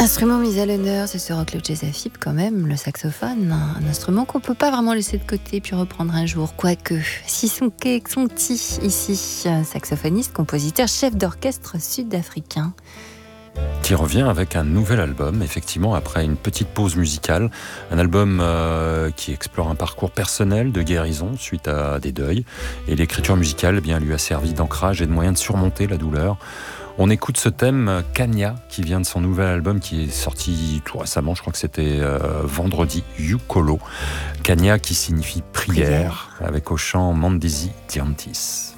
Instrument mis à l'honneur, c'est ce Euroclub Jazz AFIP quand même, le saxophone, un instrument qu'on peut pas vraiment laisser de côté puis reprendre un jour, quoique. Sisonke Xonti, ici, saxophoniste, compositeur, chef d'orchestre sud-africain. Qui revient avec un nouvel album, effectivement, après une petite pause musicale. Un album qui explore un parcours personnel de guérison suite à des deuils. Et l'écriture musicale lui a servi d'ancrage et de moyen de surmonter la douleur. On écoute ce thème Kanya qui vient de son nouvel album qui est sorti tout récemment, je crois que c'était vendredi, Yukolo. Kanya qui signifie prière, avec au chant Mandisi Diantis.